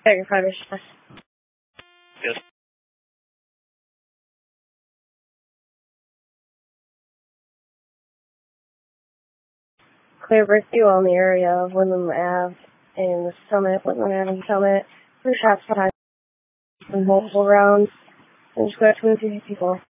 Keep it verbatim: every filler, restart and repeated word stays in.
Yeah, your five is Yes. clear rescue on the area of Woodland Ave and the Summit, Woodland Ave Summit. Three shots behind multiple rounds. And just got twenty people.